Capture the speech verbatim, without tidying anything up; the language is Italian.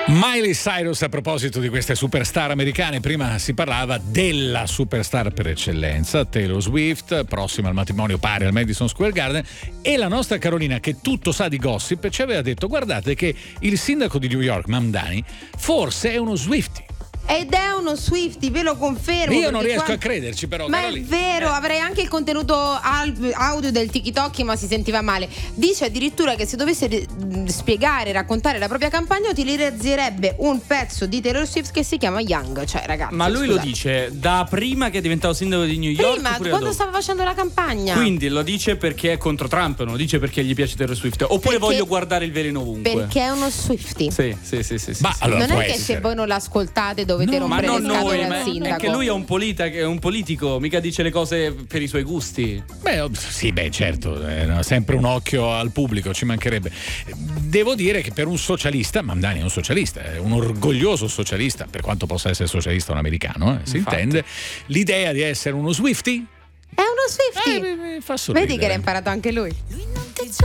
Miley Cyrus, a proposito di queste superstar americane, prima si parlava della superstar per eccellenza, Taylor Swift, prossima al matrimonio pari al Madison Square Garden, e la nostra Carolina, che tutto sa di gossip, ci aveva detto: guardate che il sindaco di New York, Mamdani, forse è uno Swiftie. Ed è uno Swiftie, ve lo confermo. Io non riesco qua... a crederci, però. Ma Carolina, è vero, eh. avrei anche il contenuto audio del TikTok, ma si sentiva male. Dice addirittura che se dovesse spiegare, raccontare la propria campagna, utilizzerebbe un pezzo di Taylor Swift che si chiama Young. Cioè, ragazzi, ma lui scusate. lo dice da prima che è diventato sindaco di New York? Prima, oppure quando dopo? stava facendo la campagna. Quindi lo dice perché è contro Trump, non lo dice perché gli piace Taylor Swift. Oppure Perché- voglio guardare il veleno ovunque. Perché è uno Swiftie. Sì, sì, sì, sì, sì, Ma sì. allora, non può è che essere. se voi non l'ascoltate dovete No, Ma rompere non le noi, scatole ma al è sindaco. che lui è un, polita- è un politico, mica dice le cose per i suoi gusti. Beh, sì, beh, certo, eh, sempre un occhio al pubblico, ci mancherebbe. Devo dire che per un socialista, Mamdani è un socialista, è un orgoglioso socialista, per quanto possa essere socialista un americano, eh, si Infatti. intende, l'idea di essere uno Swiftie È uno Swiftie. eh, mi- mi fa sorridere. Vedi che l'ha imparato anche lui.